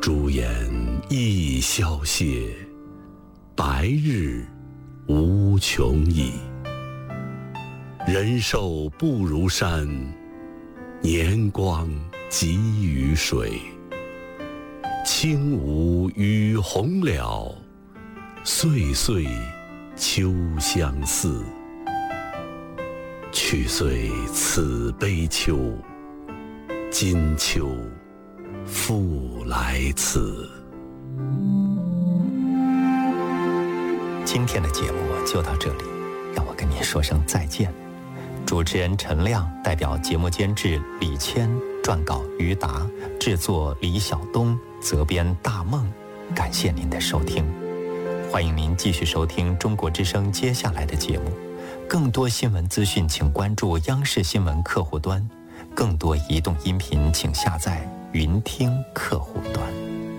朱颜易消谢，白日无穷已。人寿不如山，年光急于水。轻无雨红了，岁岁秋相似。去岁此悲秋，今秋复来此。 今天的节目就到这里，让我跟您说声再见。主持人陈亮代表节目监制李谦，撰稿于达，制作李晓东，责编大梦。感谢您的收听，欢迎您继续收听中国之声接下来的节目。更多新闻资讯请关注央视新闻客户端，更多移动音频请下载云听客户端。